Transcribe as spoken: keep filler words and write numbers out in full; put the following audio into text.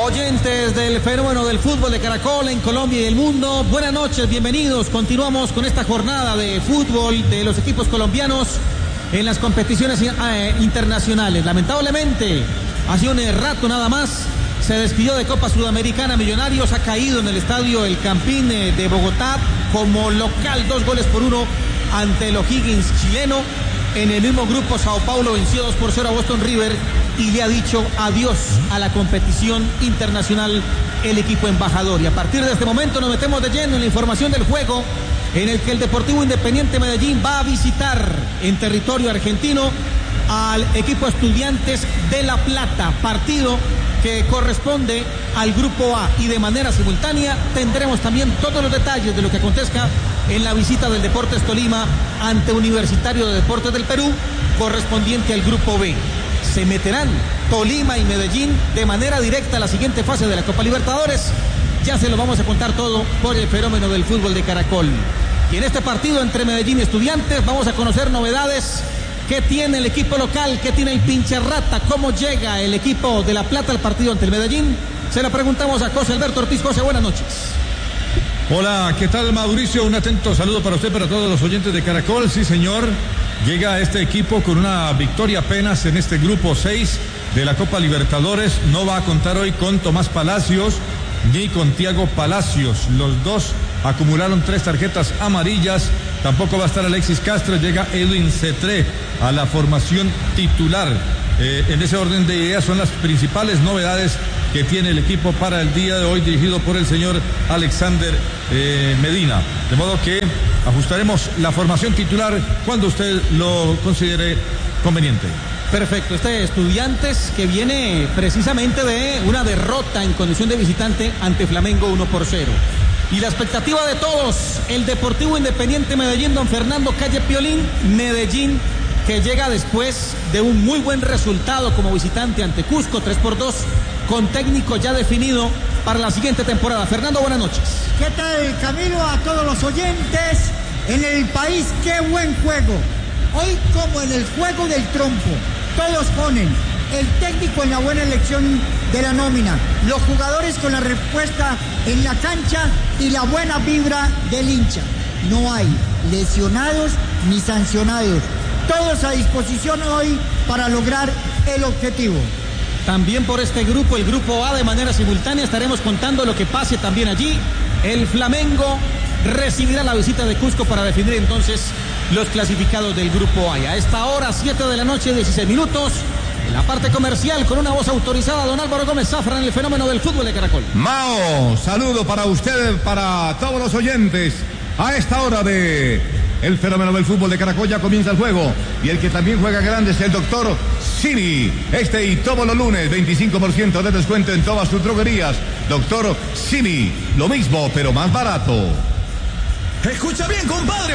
Oyentes del fenómeno del fútbol de Caracol en Colombia y el mundo, buenas noches, bienvenidos. Continuamos con esta jornada de fútbol de los equipos colombianos en las competiciones eh, internacionales. Lamentablemente, hace un rato nada más, se despidió de Copa Sudamericana. Millonarios ha caído en el estadio El Campín eh, de Bogotá como local, dos goles por uno ante el O'Higgins chileno. En el mismo grupo, Sao Paulo venció dos por cero a Boston River y le ha dicho adiós a la competición internacional el equipo embajador. Y a partir de este momento nos metemos de lleno en la información del juego, en el que el Deportivo Independiente Medellín va a visitar en territorio argentino al equipo Estudiantes de La Plata, partido que corresponde al grupo A, y de manera simultánea tendremos también todos los detalles de lo que acontezca en la visita del Deportes Tolima ante Universitario de Deportes del Perú, correspondiente al grupo B. Se meterán Tolima y Medellín de manera directa a la siguiente fase de la Copa Libertadores. Ya se lo vamos a contar todo por el fenómeno del fútbol de Caracol. Y en este partido entre Medellín y Estudiantes vamos a conocer novedades. ¿Qué tiene el equipo local? ¿Qué tiene el pinche rata? ¿Cómo llega el equipo de La Plata al partido ante el Medellín? Se la preguntamos a José Alberto Ortiz. José, buenas noches. Hola, ¿qué tal, Mauricio? Un atento saludo para usted, para todos los oyentes de Caracol. Sí, señor, llega este equipo con una victoria apenas en este grupo seis de la Copa Libertadores. No va a contar hoy con Tomás Palacios ni con Thiago Palacios. Los dos acumularon tres tarjetas amarillas. Tampoco va a estar Alexis Castro. Llega Edwin Cetré a la formación titular. Eh, en ese orden de ideas son las principales novedades que tiene el equipo para el día de hoy, dirigido por el señor Alexander eh, Medina. De modo que ajustaremos la formación titular cuando usted lo considere conveniente. Perfecto, este Estudiantes que viene precisamente de una derrota en condición de visitante ante Flamengo uno por cero. Y la expectativa de todos, el Deportivo Independiente Medellín, don Fernando Calle Piolín. Medellín que llega después de un muy buen resultado como visitante ante Cusco, tres por dos, con técnico ya definido para la siguiente temporada. Fernando, buenas noches. ¿Qué tal, Camilo? A todos los oyentes. En el país, qué buen juego. Hoy, como en el juego del trompo, todos ponen el técnico en la buena elección de la nómina, los jugadores con la respuesta en la cancha y la buena vibra del hincha. No hay lesionados ni sancionados. Todos a disposición hoy para lograr el objetivo. También por este grupo, el grupo A, de manera simultánea estaremos contando lo que pase también allí. El Flamengo recibirá la visita de Cusco para definir entonces los clasificados del grupo A. Y a esta hora, siete de la noche, dieciséis minutos, en la parte comercial, con una voz autorizada, don Álvaro Gómez Zafra en el fenómeno del fútbol de Caracol. Mao, saludo para usted, para todos los oyentes. A esta hora de el fenómeno del fútbol de Caracol ya comienza el juego. Y el que también juega grande es el doctor Simi. Este y todos los lunes, veinticinco por ciento de descuento en todas sus droguerías. Doctor Simi, lo mismo, pero más barato. Escucha bien, compadre.